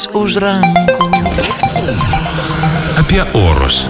Už rankų. Apie orus.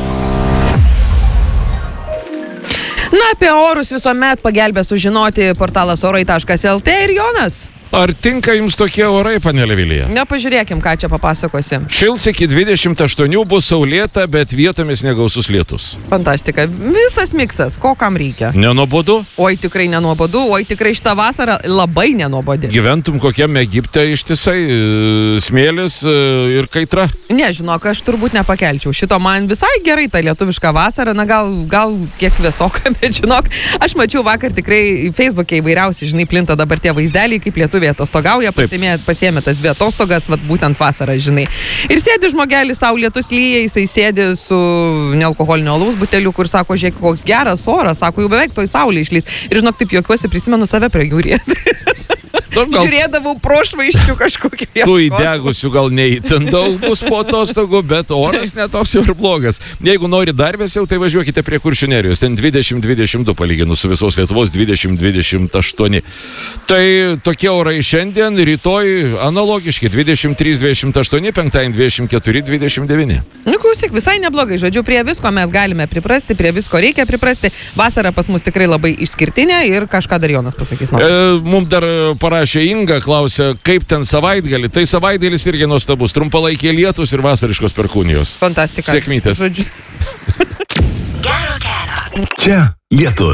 Na, apie orus visuomet pagelbė sužinoti portalas orai.lt ir Jonas. Ar tinka jums tokie orai, panelė Vilija? Pažiūrėkim, ką čia papasakosi. Šils iki 28, bus saulėta, bet vietomis negausus lietus. Fantastika. Visas miksas. Ko kam reikia? Nenuobodu? Oi, tikrai nenuobodu. Oi, tikrai šitą vasarą labai nenuobodi. Gyventum kokiam Egipte ištisai, smėlis ir kaitra? Ne, žinok, aš turbūt nepakelčiau. Šito man visai gerai ta lietuviška vasara. Na, gal kiek vėsoka, bet žinok, aš mačiau vakar tikrai Facebook'e įvairiausi, žinai, plinta dabar tie vaizdeliai, kaip lietuviai atostogauja, pasiėmė tas 2 atostogas, vat būtent vasarą, žinai. Ir sėdi žmogelis, sau lietus lyja, jisai sėdi su nealkoholinio alaus buteliu, kur sako, žiūrėk, koks geras oras, sako, jau beveik toj saulė išlys. Ir žinok, taip juokiuosi, prisimenu save prie jūrė. Žiūrėdavau prošvaiščių kažkokį. Tų įdegusių gal neįtin daug bus po atostogų, bet oras netoks jau ir blogas. Jeigu nori dar vėsiau, tai važiuokite prie Kuršių Nerijos. Ten 20-22 palyginus su visos Lietuvos 20-28. Tai tokie orai šiandien, rytoj analogiški 23-28, penktadienį 24-29. Nu, klausyk, visai neblogai. Žodžiu, prie visko mes galime priprasti, prie visko reikia priprasti. Vasara pas mus tikrai labai išskirtinė ir kažką dar Jonas pasakys. Mums dar parašė Inga, klausia, kaip ten savaitgalį. Tai savaitgalis irgi nuostabus. Trumpalaikiai lietus ir vasariškos perkūnijos. Fantastika. Sėkmytės. Žodžiu. Čia lietus.